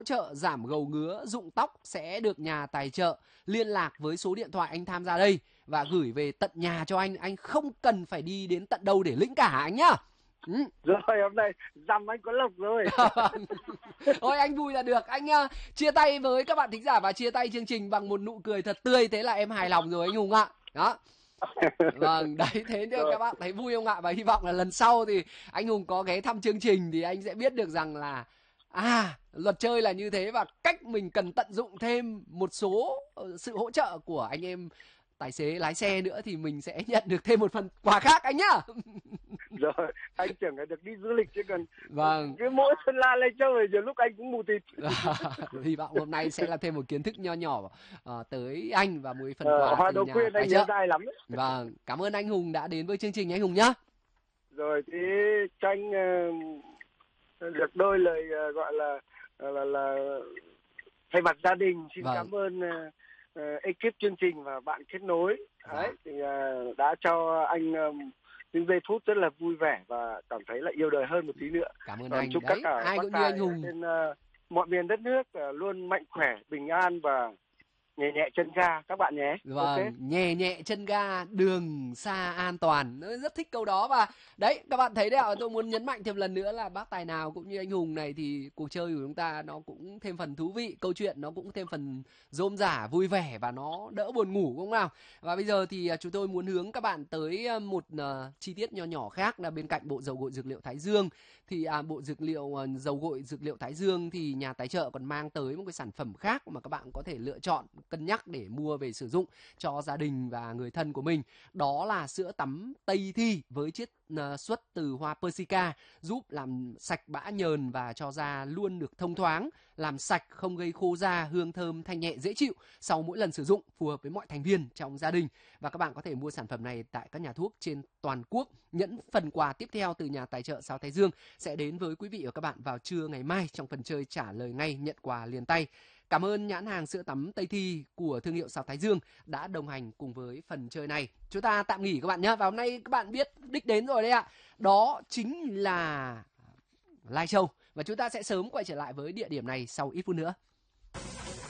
trợ giảm gầu ngứa, rụng tóc sẽ được nhà tài trợ liên lạc với số điện thoại anh tham gia đây và gửi về tận nhà cho anh không cần phải đi đến tận đâu để lĩnh cả anh nhá. Rồi hôm nay dăm anh có lộc rồi. Thôi anh vui là được. Anh chia tay với các bạn thính giả và chia tay chương trình bằng một nụ cười thật tươi, thế là em hài lòng rồi anh Hùng ạ. Đó. Vâng, đấy, thế nên các bạn thấy vui không ạ? Và hy vọng là lần sau thì anh Hùng có ghé thăm chương trình thì anh sẽ biết được rằng là luật chơi là như thế và cách mình cần tận dụng thêm một số sự hỗ trợ của anh em tài xế lái xe nữa thì mình sẽ nhận được thêm một phần quà khác anh nhá. Rồi, anh tưởng là được đi du lịch chứ còn Vâng. cái mỗi Sơn La Lai Châu thì nhiều lúc anh cũng mù tịt. Hy vọng hôm nay sẽ là thêm một kiến thức nho nhỏ tới anh và một phần quà Hoa từ Đô nhà Quyên tài anh nhớ trợ. dai lắm đấy. Vâng, cảm ơn anh Hùng đã đến với chương trình anh Hùng nhá. Rồi thì cho anh được đôi lời gọi là thay mặt gia đình xin Vâng. cảm ơn ekip chương trình và bạn kết nối. Đấy thì đã cho anh những giây phút rất là vui vẻ và cảm thấy là yêu đời hơn một tí nữa. Cảm ơn Còn anh. chúc Đấy, tất cả ai bác cũng như tài anh Hùng. trên mọi miền đất nước luôn mạnh khỏe, bình an và nhẹ nhẹ chân ga các bạn nhé. Vâng, Okay. nhẹ nhẹ chân ga, đường xa an toàn. Tôi rất thích câu đó và đấy, các bạn thấy đấy ạ, tôi muốn nhấn mạnh thêm lần nữa là bác tài nào cũng như anh Hùng này thì cuộc chơi của chúng ta nó cũng thêm phần thú vị, câu chuyện nó cũng thêm phần rôm rả, vui vẻ và nó đỡ buồn ngủ đúng không nào? Và bây giờ thì chúng tôi muốn hướng các bạn tới một chi tiết nho nhỏ khác là bên cạnh bộ dầu gội dược liệu Thái Dương thì bộ dược liệu dầu gội dược liệu Thái Dương thì nhà tài trợ còn mang tới một cái sản phẩm khác mà các bạn có thể lựa chọn cân nhắc để mua về sử dụng cho gia đình và người thân của mình. Đó là sữa tắm Tây Thi với chiết xuất từ hoa Persica, giúp làm sạch bã nhờn và cho da luôn được thông thoáng, làm sạch không gây khô da, hương thơm thanh nhẹ dễ chịu sau mỗi lần sử dụng, phù hợp với mọi thành viên trong gia đình. Và các bạn có thể mua sản phẩm này tại các nhà thuốc trên toàn quốc. Những phần quà tiếp theo từ nhà tài trợ Sao Thái Dương sẽ đến với quý vị và các bạn vào trưa ngày mai trong phần chơi trả lời ngay nhận quà liền tay. Cảm ơn nhãn hàng sữa tắm Tây Thi của thương hiệu Sao Thái Dương đã đồng hành cùng với phần chơi này. Chúng ta tạm nghỉ các bạn nhé. Và hôm nay các bạn biết đích đến rồi đấy ạ. Đó chính là Lai Châu. Và chúng ta sẽ sớm quay trở lại với địa điểm này sau ít phút nữa.